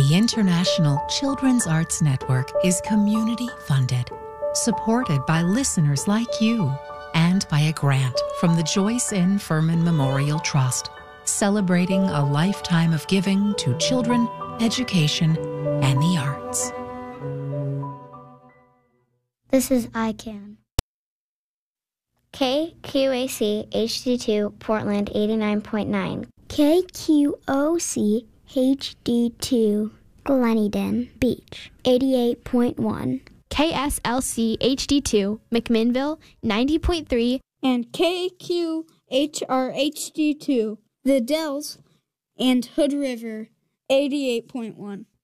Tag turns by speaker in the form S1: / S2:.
S1: The International Children's Arts Network is community-funded, supported by listeners like you, and by a grant from the Joyce N. Furman Memorial Trust, celebrating a lifetime of giving to children, education, and the arts.
S2: This is ICANN. KQAC HD2 Portland 89.9. KQOC HD2 Gleneden Beach 88.1.
S3: KSLC HD2 McMinnville 90.3.
S4: And KQHR HD2 The Dells and Hood River 88.1.